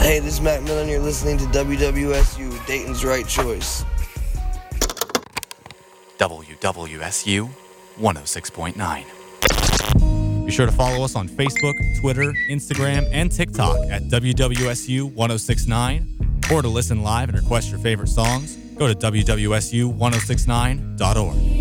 Hey, this is Mac Millen. You're listening to WWSU, Dayton's Right Choice. WWSU 106.9. Be sure to follow us on Facebook, Twitter, Instagram, and TikTok at WWSU 106.9. Or to listen live and request your favorite songs, go to WWSU1069.org.